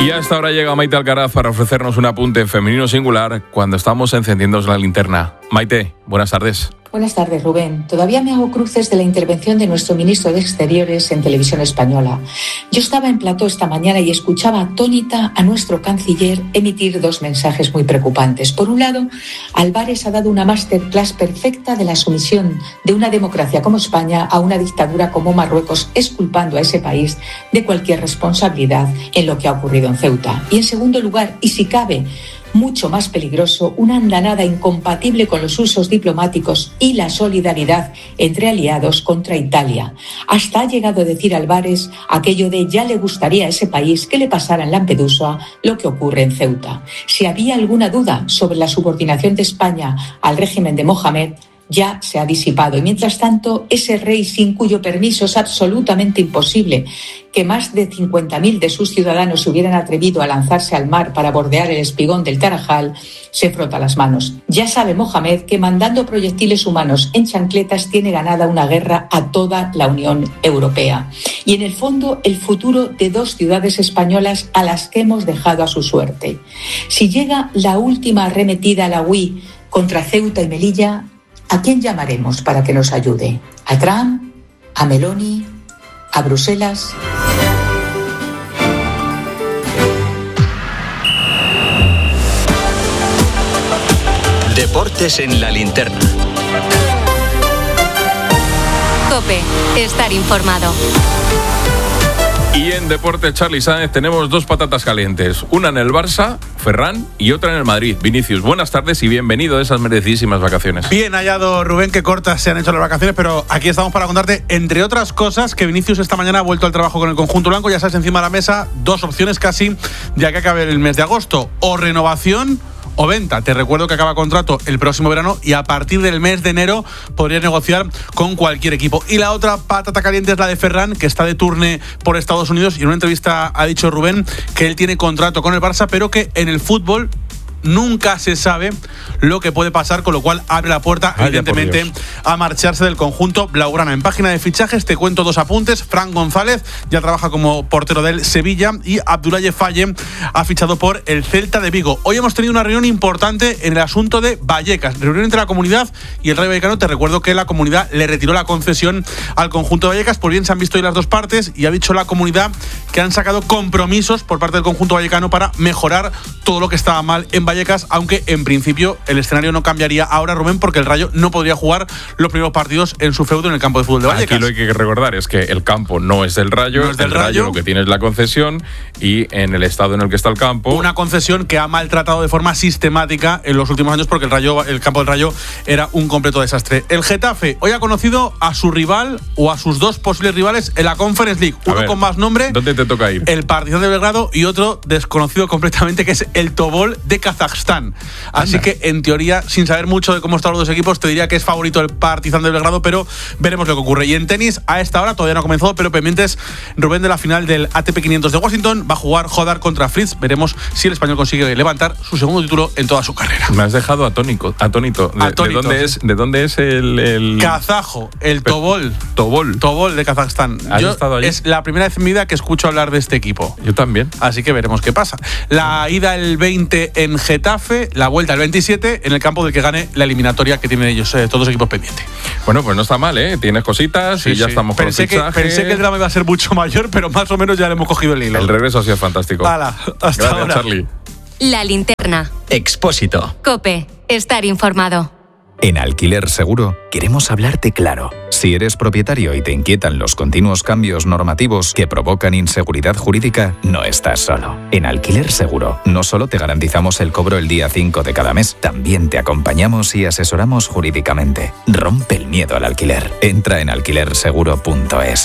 Y hasta ahora llega Maite Alcaraz para ofrecernos un apunte femenino singular cuando estamos encendiendo la linterna. Maite, buenas tardes. Buenas tardes, Rubén. Todavía me hago cruces de la intervención de nuestro ministro de Exteriores en Televisión Española. Yo estaba en plató esta mañana y escuchaba atónita a nuestro canciller emitir dos mensajes muy preocupantes. Por un lado, Álvarez ha dado una masterclass perfecta de la sumisión de una democracia como España a una dictadura como Marruecos, exculpando a ese país de cualquier responsabilidad en lo que ha ocurrido en Ceuta. Y en segundo lugar, y si cabe, mucho más peligroso, una andanada incompatible con los usos diplomáticos y la solidaridad entre aliados contra Italia. Hasta ha llegado a decir Álvarez aquello de ya le gustaría a ese país que le pasara en Lampedusa lo que ocurre en Ceuta. Si había alguna duda sobre la subordinación de España al régimen de Mohamed, ya se ha disipado. Y mientras tanto, ese rey sin cuyo permiso es absolutamente imposible que más de 50.000 de sus ciudadanos se hubieran atrevido a lanzarse al mar para bordear el espigón del Tarajal, se frota las manos. Ya sabe Mohamed que mandando proyectiles humanos en chancletas tiene ganada una guerra a toda la Unión Europea. Y en el fondo, el futuro de dos ciudades españolas a las que hemos dejado a su suerte. Si llega la última arremetida a la UI contra Ceuta y Melilla, ¿a quién llamaremos para que nos ayude? ¿A Trump? ¿A Meloni? ¿A Bruselas? Deportes en la linterna. COPE, estar informado. Y en Deportes, Charly Sáenz, tenemos dos patatas calientes. Una en el Barça, Ferran, y otra en el Madrid. Vinicius, buenas tardes y bienvenido a esas merecidísimas vacaciones. Bien hallado, Rubén, que cortas se han hecho las vacaciones, pero aquí estamos para contarte, entre otras cosas, que Vinicius esta mañana ha vuelto al trabajo con el conjunto blanco. Ya sabes, encima de la mesa, dos opciones casi, ya que acabe el mes de agosto. O renovación o venta. Te recuerdo que acaba contrato el próximo verano y a partir del mes de enero podrías negociar con cualquier equipo. Y la otra patata caliente es la de Ferran, que está de tourné por Estados Unidos, y en una entrevista ha dicho Rubén que él tiene contrato con el Barça, pero que en el fútbol nunca se sabe lo que puede pasar, con lo cual abre la puerta, evidentemente, a marcharse del conjunto blaugrana. En página de fichajes te cuento dos apuntes. Fran González ya trabaja como portero del Sevilla y Abdoulaye Faye ha fichado por el Celta de Vigo. Hoy hemos tenido una reunión importante en el asunto de Vallecas, reunión entre la comunidad y el Rayo Vallecano. Te recuerdo que la comunidad le retiró la concesión al conjunto de Vallecas. Pues bien, se han visto hoy las dos partes y ha dicho la comunidad que han sacado compromisos por parte del conjunto vallecano para mejorar todo lo que estaba mal en Vallecas, aunque en principio el escenario no cambiaría ahora, Rubén, porque el Rayo no podría jugar los primeros partidos en su feudo en el campo de fútbol de Vallecas. Aquí lo que hay que recordar es que el campo no es del Rayo, no es del el Rayo lo que tiene es la concesión, y en el estado en el que está el campo, una concesión que ha maltratado de forma sistemática en los últimos años, porque el campo del Rayo era un completo desastre. El Getafe hoy ha conocido a su rival, o a sus dos posibles rivales en la Conference League, uno con más nombre. ¿Dónde te toca ir? El Partizan de Belgrado, y otro desconocido completamente, que es el Tobol de Kazajstán. Así que, en teoría, sin saber mucho de cómo están los dos equipos, te diría que es favorito el Partizan de Belgrado, pero veremos lo que ocurre. Y en tenis, a esta hora todavía no ha comenzado, pero pendientes, Rubén, de la final del ATP 500 de Washington. Va a jugar Hodar contra Fritz. Veremos si el español consigue levantar su segundo título en toda su carrera. Me has dejado atónito. ¿De dónde es el kazajo? El Tobol. Tobol de Kazajstán. ¿Has estado allí? Es la primera vez en mi vida que escucho hablar de este equipo. Yo también. Así que veremos qué pasa. La ida el 20 en Getafe, la vuelta el 27 en el campo del que gane la eliminatoria que tienen ellos, todos los equipos pendientes. Bueno, pues no está mal, ¿eh? Tienes cositas y ya estamos con el fichaje. Pensé que el drama iba a ser mucho mayor, pero más o menos ya le hemos cogido el hilo. El regreso ha sido fantástico. Hala, hasta Gracias, ahora. Charly. La linterna. Expósito. COPE, estar informado. En Alquiler Seguro queremos hablarte claro. Si eres propietario y te inquietan los continuos cambios normativos que provocan inseguridad jurídica, no estás solo. En Alquiler Seguro no solo te garantizamos el cobro el día 5 de cada mes, también te acompañamos y asesoramos jurídicamente. Rompe el miedo al alquiler. Entra en alquilerseguro.es.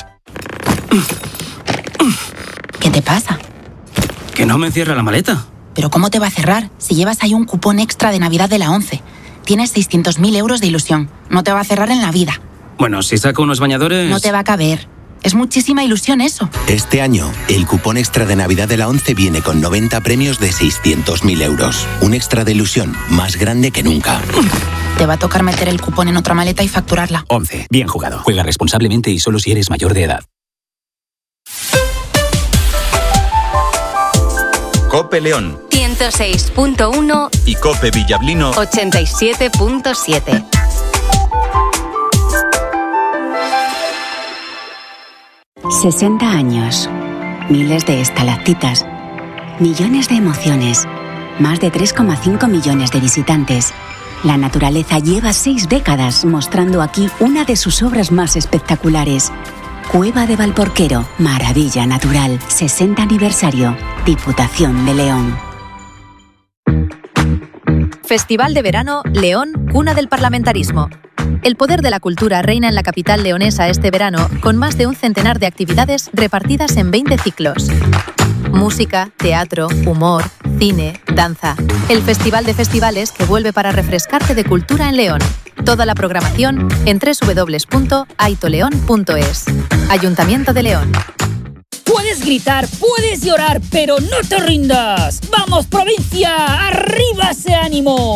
¿Qué te pasa? Que no me cierra la maleta. ¿Pero cómo te va a cerrar si llevas ahí un cupón extra de Navidad de la 11? Tienes 600.000 euros de ilusión. No te va a cerrar en la vida. Bueno, si saco unos bañadores... No te va a caber. Es muchísima ilusión eso. Este año, el cupón extra de Navidad de la 11 viene con 90 premios de 600.000 euros. Un extra de ilusión más grande que nunca. Te va a tocar meter el cupón en otra maleta y facturarla. 11. Bien jugado. Juega responsablemente y solo si eres mayor de edad. Cope León 106.1 y Cope Villablino 87.7. ...60 años, miles de estalactitas, millones de emociones, más de 3,5 millones de visitantes. La naturaleza lleva 6 décadas mostrando aquí una de sus obras más espectaculares. Cueva de Valporquero, maravilla natural, 60 aniversario, Diputación de León. Festival de Verano León, cuna del parlamentarismo. El poder de la cultura reina en la capital leonesa este verano, con más de un centenar de actividades repartidas en 20 ciclos. Música, teatro, humor, cine, danza. El Festival de Festivales que vuelve para refrescarte de cultura en León. Toda la programación en www.aitoleón.es. Ayuntamiento de León. Puedes gritar, puedes llorar, pero no te rindas. ¡Vamos, provincia! ¡Arriba ese ánimo!